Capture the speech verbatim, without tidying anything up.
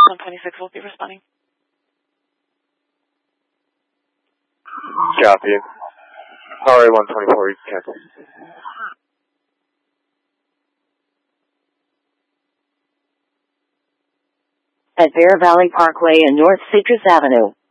one twenty-six will be responding. Copy. Sorry, one twenty-four, cancel. At Bear Valley Parkway and North Citrus Avenue.